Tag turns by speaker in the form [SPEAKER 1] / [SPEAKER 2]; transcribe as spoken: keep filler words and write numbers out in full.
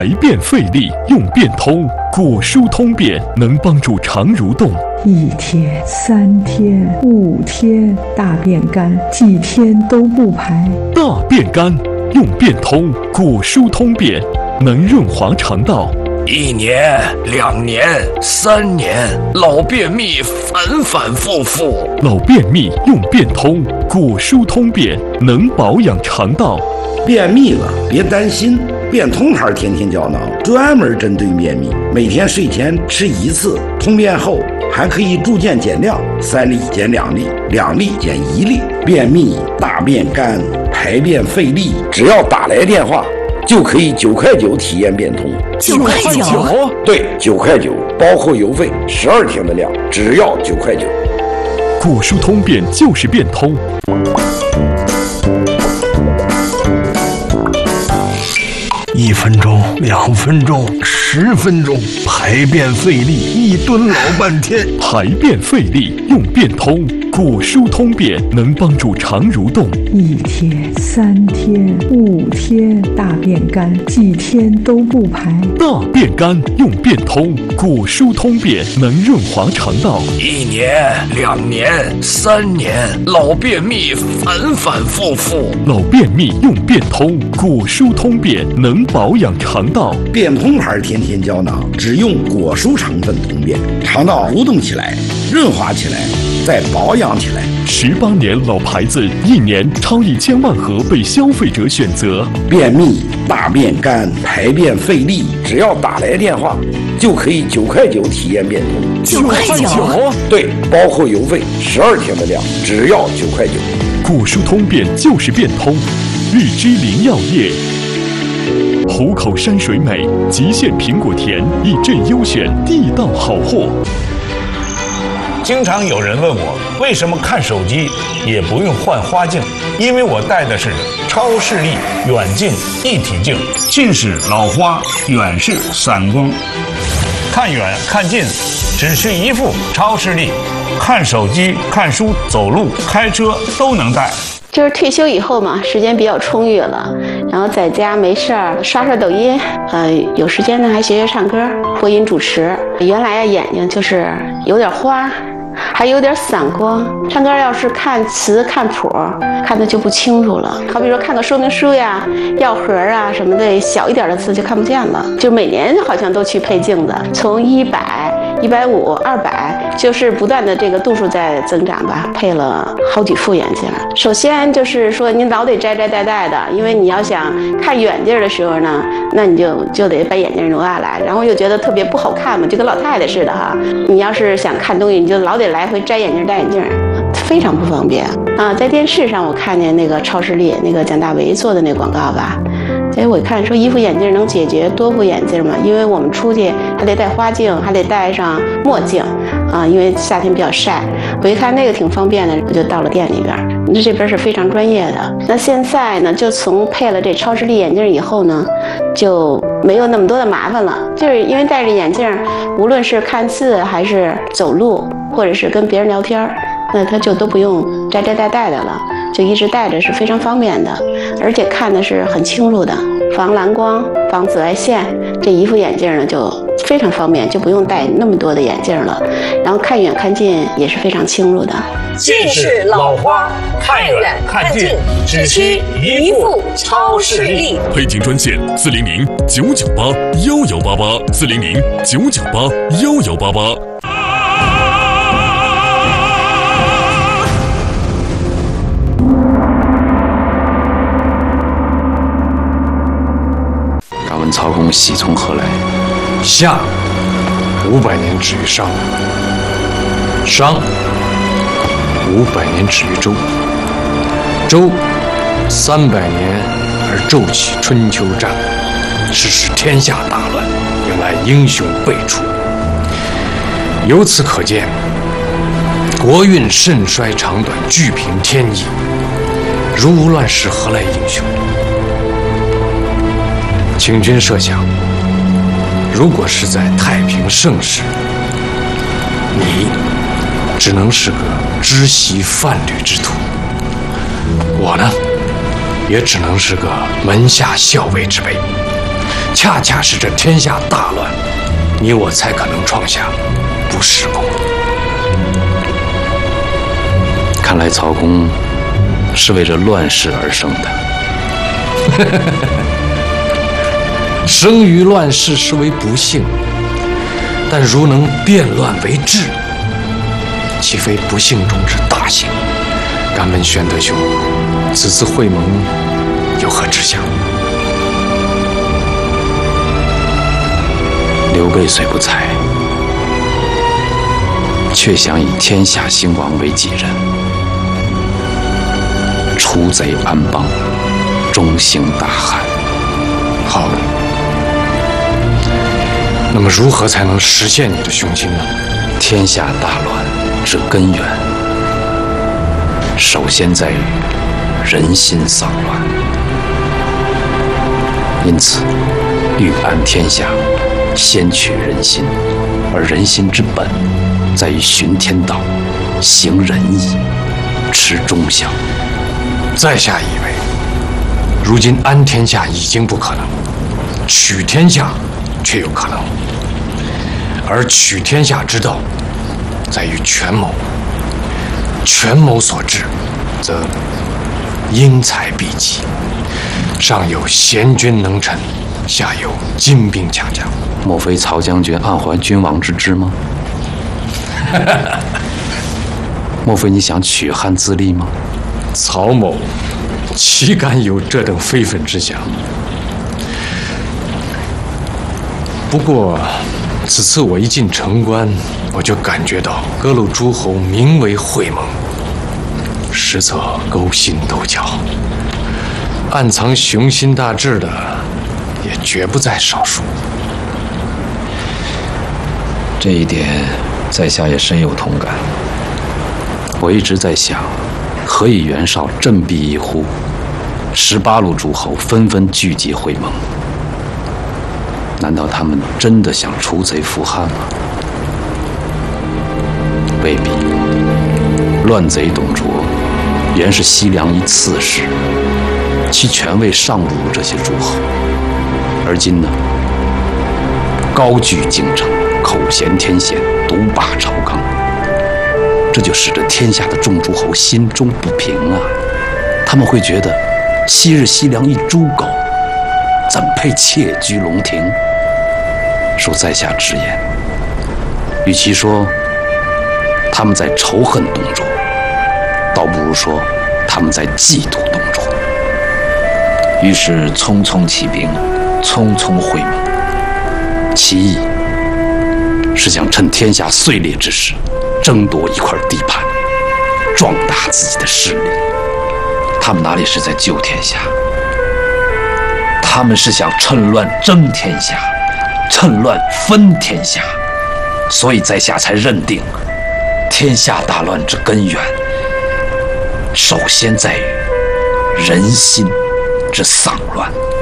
[SPEAKER 1] 排便费力用便通，果蔬通便能帮助肠蠕动。
[SPEAKER 2] 一天、三天、五天，大便干，几天都不排。
[SPEAKER 1] 大便干用便通，果蔬通便能润滑肠道。
[SPEAKER 3] 一年、两年、三年，老便秘反反复复。
[SPEAKER 1] 老便秘用便通，果蔬通便能保养肠道。
[SPEAKER 4] 便秘了别担心，便通牌天天胶囊专门针对便秘，每天睡前吃一次，通便后还可以逐渐减量，三粒减两粒，两粒减一粒。便秘、大便干、排便费力，只要打来电话就可以九块九体验便通。
[SPEAKER 5] 九块九？
[SPEAKER 4] 对，九块九，包括邮费，十二天的量，只要九块九。
[SPEAKER 1] 果蔬通便就是便通。
[SPEAKER 6] 一分钟、两分钟、十分钟，排便费力，一蹲老半天。
[SPEAKER 1] 排便费力用便通，果蔬通便能帮助肠蠕动。
[SPEAKER 2] 一天、三天、五天，大便干，几天都不排。
[SPEAKER 1] 大便干用便通，果蔬通便能润滑肠道。
[SPEAKER 3] 一年、两年、三年，老便秘反反复复。
[SPEAKER 1] 老便秘用便通，果蔬通便能保养肠道。
[SPEAKER 4] 便通牌天天胶囊只用果蔬成分通便，肠道蠕动起来，润滑起来，再保养起来。
[SPEAKER 1] 十八年老牌子，一年超一千万盒被消费者选择。
[SPEAKER 4] 便秘、大便干、排便费力，只要打来电话就可以九块九体验便通。
[SPEAKER 5] 九块九？
[SPEAKER 4] 对，包括邮费，十二天的量，只要九块九。
[SPEAKER 1] 果蔬通便就是便通。日之林药业。虎口山水美，极限苹果甜，一镇优选，地道好货。
[SPEAKER 7] 经常有人问我，为什么看手机也不用换花镜？因为我戴的是超视力远近一体镜，近视老花，远视散光。看远看近，只需一副超视力，看手机、看书、走路、开车都能戴。
[SPEAKER 8] 就是退休以后嘛，时间比较充裕了，然后在家没事儿刷刷抖音，呃，有时间呢还学学唱歌、播音主持。原来啊眼睛就是有点花，还有点散光，唱歌要是看词看谱，看的就不清楚了。好比说看个说明书呀、药盒啊什么的，小一点的字就看不见了。就每年好像都去配镜子，从一百、一百五、二百，就是不断的这个度数在增长吧，配了好几副眼镜。首先就是说您老得摘摘戴戴的，因为你要想看远地儿的时候呢，那你就就得把眼镜挪下来，然后又觉得特别不好看嘛，就跟老太太似的哈。你要是想看东西，你就老得来回摘眼镜戴眼镜，非常不方便啊。在电视上我看见那个超视力那个蒋大为做的那广告吧，哎，我看说一副眼镜能解决多副眼镜嘛，因为我们出去还得戴花镜，还得戴上墨镜啊，因为夏天比较晒。我一看那个挺方便的，我就到了店里边。那这边是非常专业的。那现在呢，就从配了这超视力眼镜以后呢，就没有那么多的麻烦了。就是因为戴着眼镜，无论是看字还是走路，或者是跟别人聊天，那他就都不用摘摘戴戴的了，就一直戴着是非常方便的，而且看的是很清楚的，防蓝光、防紫外线。这一副眼镜呢就非常方便，就不用戴那么多的眼镜了，然后看远看近也是非常清楚的。
[SPEAKER 5] 近视老花，看远看近只需一副超视力。
[SPEAKER 1] 配镜专线：四零零九九八幺幺八八，四零零九九八幺幺八八。
[SPEAKER 9] 敢问曹公喜从何来？夏五百年止于商，商五百年止于周，周三百年而骤起春秋战，是使天下大乱，迎来英雄辈出。由此可见，国运盛衰长短俱凭天意，如无乱世，何来英雄？请君设想，如果是在太平盛世，你只能是个织席贩履之徒，我呢，也只能是个门下校尉之辈。 恰恰是这天下大乱，你我才可能创下不世功。看来曹公是为这乱世而生的。生于乱世实为不幸，但如能变乱为治，岂非不幸中之大幸？敢问玄德兄，此次会盟有何志向？刘备虽不才，却想以天下兴亡为己任，除贼安邦，中兴大汉。好，那么如何才能实现你的雄心呢？天下大乱之根源，首先在于人心丧乱。因此，欲安天下，先取人心，而人心之本，在于循天道，行仁义，持忠孝。在下以为，如今安天下已经不可能，取天下却有可能。而取天下之道，在于权谋。权谋所致，则因材必济。上有贤君能臣，下有精兵强将。莫非曹将军暗怀君王之志吗？莫非你想取汉自立吗？曹某岂敢有这等非分之想？不过，此次我一进城关，我就感觉到各路诸侯名为会盟，实则勾心斗角，暗藏雄心大志的也绝不在少数。这一点，在下也深有同感。我一直在想，何以袁绍振臂一呼，十八路诸侯纷纷聚集会盟？难道他们真的想除贼扶汉吗？未必。乱贼董卓原是西凉一刺史，其权位尚不如这些诸侯。而今呢，高居京城，口衔天险，独霸朝纲，这就使得天下的众诸侯心中不平啊！他们会觉得，昔日西凉一猪狗，怎配窃居龙庭？恕在下直言，与其说他们在仇恨董卓，倒不如说他们在嫉妒董卓。于是匆匆起兵，匆匆会盟，其意是想趁天下碎裂之时，争夺一块地盘，壮大自己的势力。他们哪里是在救天下？他们是想趁乱争天下，趁乱分天下。所以在下才认定，天下大乱之根源，首先在于人心之丧乱。